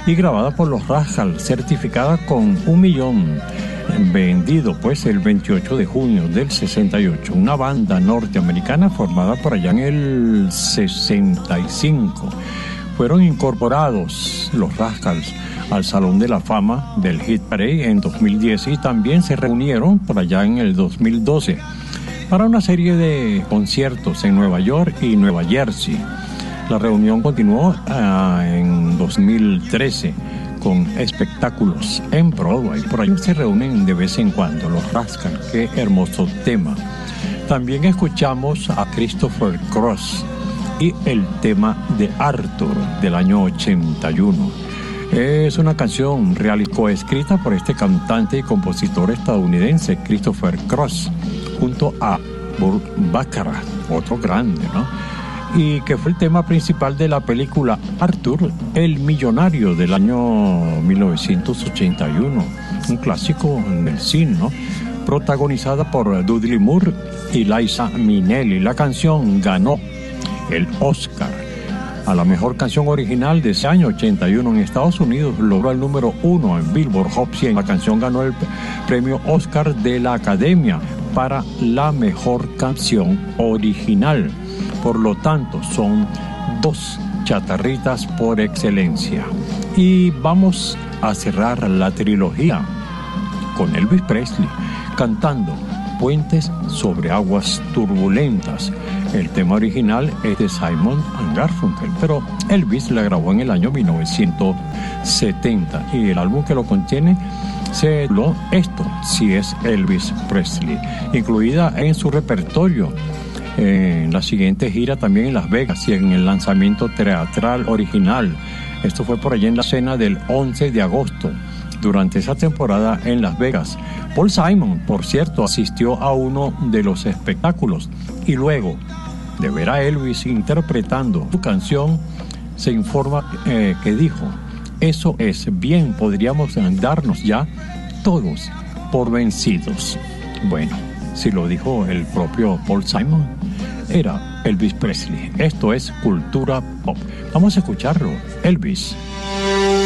y grabada por los Rascals, certificada con 1 millón, vendido pues el 28 de junio del 68. Una banda norteamericana formada por allá en el 65. Fueron incorporados los Rascals al Salón de la Fama del Hit Parade en 2010 y también se reunieron por allá en el 2012 para una serie de conciertos en Nueva York y Nueva Jersey. La reunión continuó en 2013 con espectáculos en Broadway. Por ahí se reúnen de vez en cuando los Rascals. Qué hermoso tema. También escuchamos a Christopher Cross y el tema de Arthur del año 81. Es una canción real y coescrita por este cantante y compositor estadounidense Christopher Cross junto a Burt Bacharach, otro grande, ¿no? Y que fue el tema principal de la película Arthur, el millonario del año 1981, un clásico del cine, ¿no? Protagonizada por Dudley Moore y Liza Minnelli. La canción ganó el Oscar a la mejor canción original de ese año 81 en Estados Unidos, logró el número 1 en Billboard Hot 100. La canción ganó el premio Oscar de la Academia para la mejor canción original. Por lo tanto, son 2 chatarritas por excelencia. Y vamos a cerrar la trilogía con Elvis Presley cantando Puentes sobre aguas turbulentas. El tema original es de Simon & Garfunkel, pero Elvis la grabó en el año 1970 y el álbum que lo contiene se tituló Esto sí es Elvis Presley, incluida en su repertorio en la siguiente gira también en Las Vegas y en el lanzamiento teatral original. Esto fue por allá en la cena del 11 de agosto. Durante esa temporada en Las Vegas, Paul Simon, por cierto, asistió a uno de los espectáculos y luego de ver a Elvis interpretando su canción, se informa que dijo: eso es bien, podríamos darnos ya todos por vencidos. Bueno, si lo dijo el propio Paul Simon, era Elvis Presley. Esto es cultura pop. Vamos a escucharlo, Elvis.